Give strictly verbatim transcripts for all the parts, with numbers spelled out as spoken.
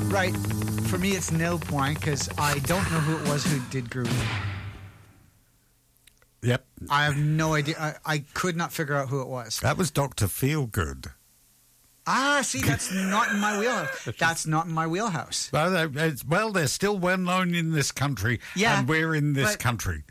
Right. For me, it's nil point because I don't know who it was who did Groovy. Yep. I have no idea. I, I could not figure out who it was. That was Doctor Feelgood. Ah, see, that's not in my wheelhouse. That's not in my wheelhouse. Well, they- it's- well, they're still well known in this country, Yeah, and we're in this but- country.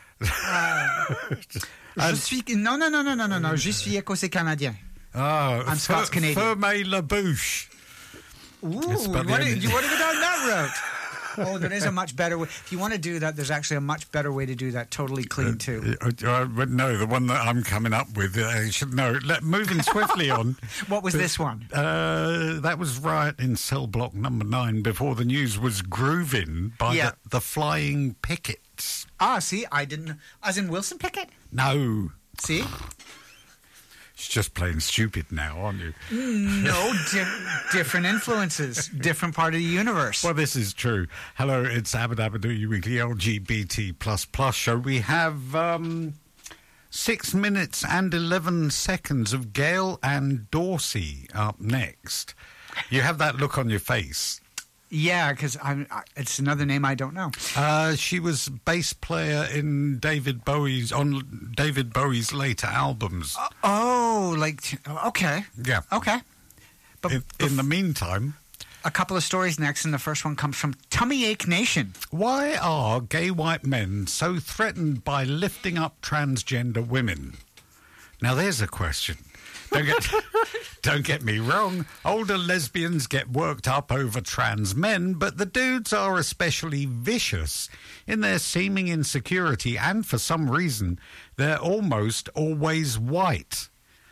Je suis... Non, non, non, non, non, non, non. Je suis écossais canadien. Oh, I'm Scots Canadian. Ferme la bouche. Ooh, It's you about want, the to, end. you want to go down that route? Oh, there is a much better way. If you want to do that, there's actually a much better way to do that. Totally clean, too. Uh, uh, but no, the one that I'm coming up with, uh, I should know. Let, moving swiftly on. What was But, this one? Uh, that was Riot in Cell Block number nine before the news was grooving by Yeah. the, the Flying Pickets. Ah, see, I didn't... As in Wilson Pickett? No. See? She's just plain stupid now, aren't you? No, di- different influences. Different part of the universe. Well, this is true. Hello, it's Abadabadoo, your weekly L G B T plus plus show. We have um, six minutes and eleven seconds of Gail and Dorsey up next. You have that look on your face. Yeah, because it's another name I don't know. Uh, she was bass player in David Bowie's on David Bowie's later albums. Oh, like, okay. Yeah. Okay. But In, in the meantime, a couple of stories next, and the first one comes from Tummy Ache Nation. why are gay white men so threatened by lifting up transgender women? Now, there's a question. Don't get, don't get me wrong, older lesbians get worked up over trans men, but the dudes are especially vicious in their seeming insecurity, and for some reason, they're almost always white.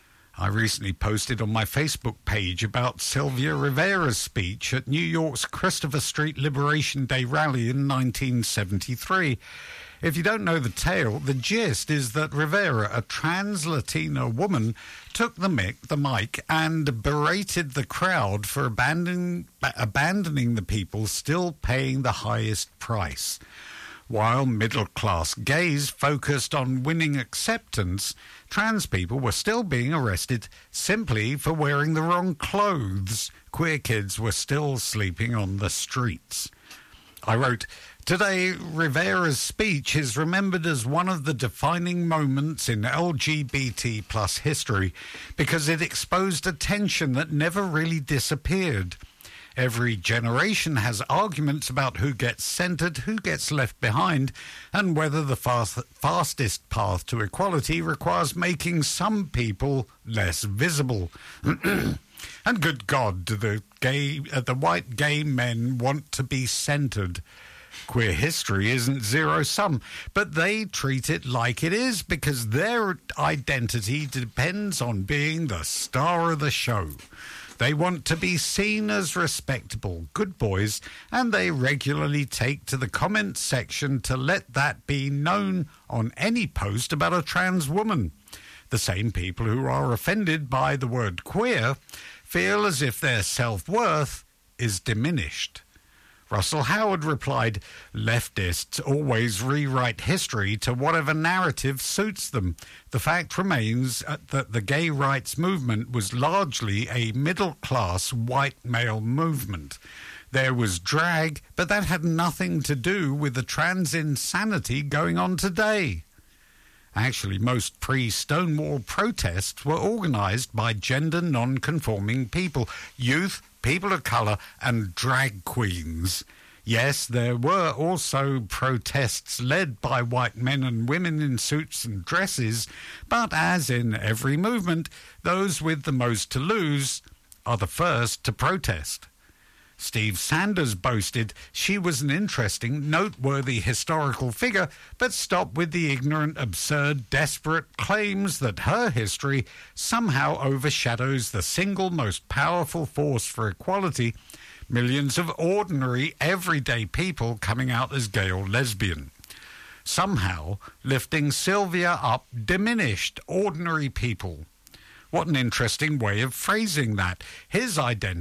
I recently posted on my Facebook page about Sylvia Rivera's speech at New York's Christopher Street Liberation Day rally in nineteen seventy-three. If you don't know the tale, the gist is that Rivera, a trans Latina woman, took the mic, the mic and berated the crowd for abandoning, abandoning the people still paying the highest price. While middle-class gays focused on winning acceptance, trans people were still being arrested simply for wearing the wrong clothes. Queer kids were still sleeping on the streets. I wrote, today, Rivera's speech is remembered as one of the defining moments in L G B T plus history because it exposed a tension that never really disappeared. Every generation has arguments about who gets centred, who gets left behind, and whether the fast, fastest path to equality requires making some people less visible. And good God, do the gay, uh, the white gay men want to be centred? Queer history isn't zero-sum, but they treat it like it is because their identity depends on being the star of the show. They want to be seen as respectable, good boys, and they regularly take to the comments section to let that be known on any post about a trans woman. The same people who are offended by the word queer feel as if their self-worth is diminished. Russell Howard replied, leftists always rewrite history to whatever narrative suits them. The fact remains that the gay rights movement was largely a middle-class white male movement. There was drag, but that had nothing to do with the trans insanity going on today. Actually, most pre-Stonewall protests were organised by gender non-conforming people, youth, people of colour and drag queens. Yes, there were also protests led by white men and women in suits and dresses, but as in every movement, those with the most to lose are the first to protest. Steve Sanders boasted she was an interesting, noteworthy historical figure, but stopped with the ignorant, absurd, desperate claims that her history somehow overshadows the single most powerful force for equality, millions of ordinary, everyday people coming out as gay or lesbian. Somehow, lifting Sylvia up diminished ordinary people. What an interesting way of phrasing that. His identity